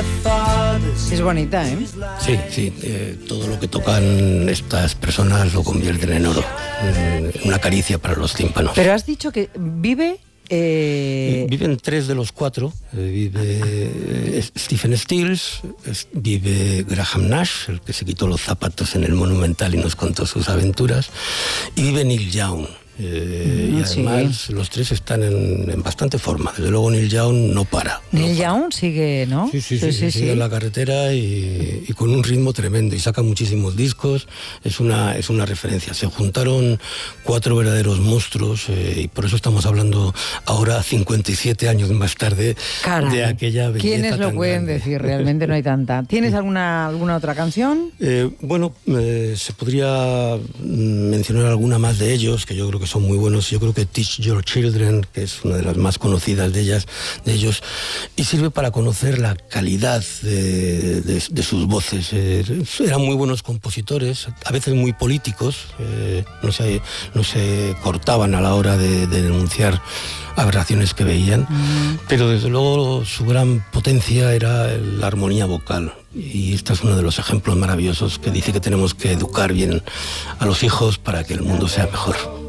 Es bonita, ¿eh? Sí, sí. Todo lo que tocan estas personas lo convierten en oro. Una caricia para los tímpanos. Pero has dicho que vive... Viven 3 de los 4. Vive Stephen Stills, vive Graham Nash, el que se quitó los zapatos en el Monumental y nos contó sus aventuras, y vive Neil Young. Y además sí, los 3 están en bastante forma. Desde luego Neil Young no para. Neil Young sigue, ¿no? Sí, sigue en la carretera y con un ritmo tremendo, y saca muchísimos discos. Es una referencia. Se juntaron 4 verdaderos monstruos, y por eso estamos hablando ahora, 57 años más tarde. Caray, de aquella belleza. ¿Quiénes lo pueden grande decir? Realmente no hay tanta. ¿Tienes alguna otra canción? Se podría mencionar alguna más de ellos, que yo creo que son muy buenos. Yo creo que Teach Your Children, que es una de las más conocidas de ellos, y sirve para conocer la calidad de sus voces. Eran muy buenos compositores, a veces muy políticos, no se cortaban a la hora de denunciar aberraciones que veían, pero desde luego su gran potencia era la armonía vocal. Y este es uno de los ejemplos maravillosos que dice que tenemos que educar bien a los hijos para que el mundo sea mejor.